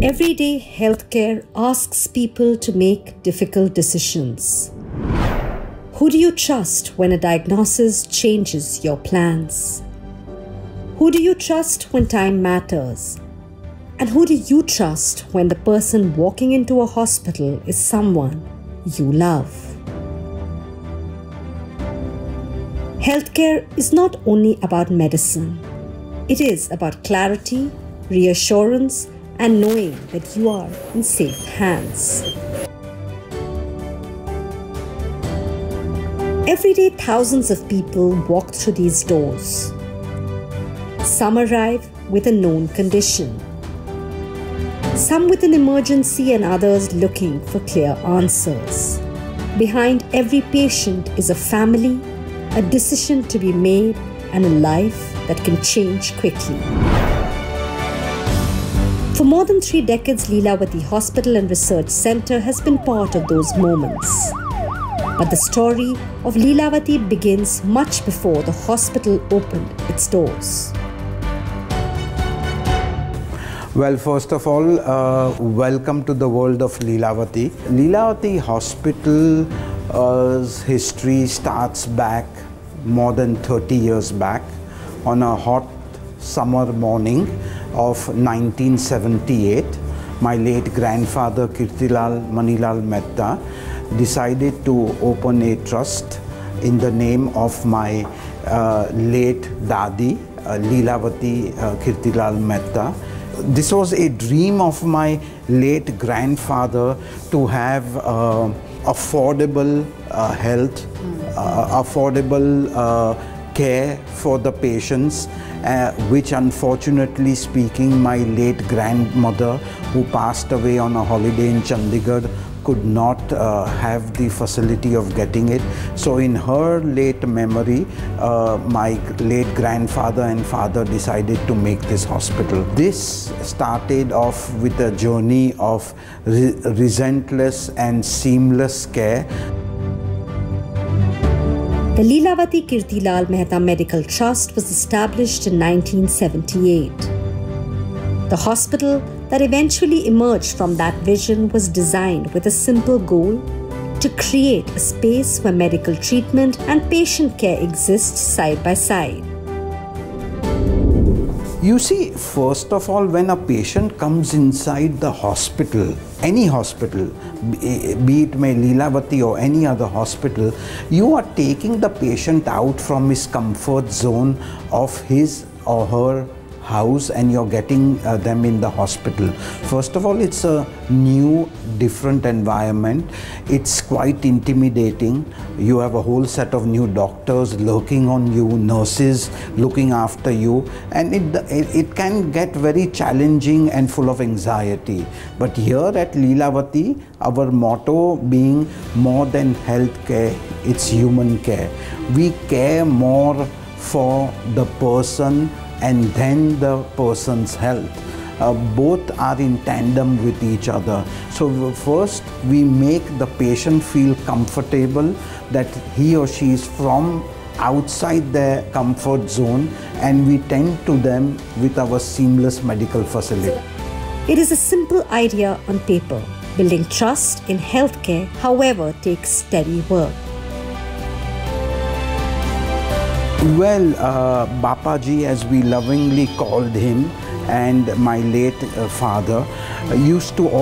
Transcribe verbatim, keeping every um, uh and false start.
Everyday healthcare asks people to make difficult decisions. Who do you trust when a diagnosis changes your plans? Who do you trust when time matters? And who do you trust when the person walking into a hospital is someone you love? Healthcare is not only about medicine. It is about clarity, reassurance, and knowing that you are in safe hands. Every day, thousands of people walk through these doors. Some arrive with a known condition. Some with an emergency and others looking for clear answers. Behind every patient is a family, a decision to be made, and a life that can change quickly. For more than three decades, Lilavati Hospital and Research Center has been part of those moments. But the story of Lilavati begins much before the hospital opened its doors. Well, first of all, uh, welcome to the world of Lilavati. Lilavati Hospital's uh, history starts back more than thirty years back on a hot summer morning of nineteen seventy-eight. My late grandfather Kirtilal Manilal Mehta decided to open a trust in the name of my uh, late Dadi, uh, Lilavati uh, Kirtilal Mehta. This was a dream of my late grandfather to have uh, affordable uh, health, uh, affordable uh, care for the patients, uh, which unfortunately speaking, my late grandmother, who passed away on a holiday in Chandigarh, could not uh, have the facility of getting it. So in her late memory, uh, my late grandfather and father decided to make this hospital. This started off with a journey of re relentless and seamless care. The Lilavati Kirtilal Mehta Medical Trust was established in nineteen seventy-eight. The hospital that eventually emerged from that vision was designed with a simple goal: to create a space where medical treatment and patient care exist side by side. You see, first of all, when a patient comes inside the hospital, any hospital, be it may Lilavati or any other hospital, you are taking the patient out from his comfort zone of his or her house, and you're getting uh, them in the hospital. First of all, it's a new, different environment. It's quite intimidating. You have a whole set of new doctors lurking on you, nurses looking after you, and it, it, it can get very challenging and full of anxiety. But here at Lilavati, our motto being more than healthcare, it's human care. We care more for the person and then the person's health. Uh, both are in tandem with each other. So first, we make the patient feel comfortable that he or she is from outside their comfort zone, and we tend to them with our seamless medical facility. It is a simple idea on paper. Building trust in healthcare, however, takes steady work. Well, uh, Bapaji, as we lovingly called him, and my late uh, father, uh, used to